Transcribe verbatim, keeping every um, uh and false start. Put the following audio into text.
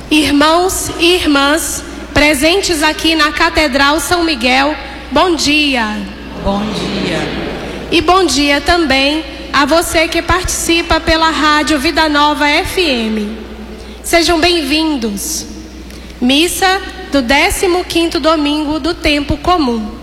Irmãos e irmãs presentes aqui na Catedral São Miguel, bom dia. Bom dia. E bom dia também a você que participa pela Rádio Vida Nova F M. Sejam bem-vindos. Missa do décimo quinto domingo do tempo comum.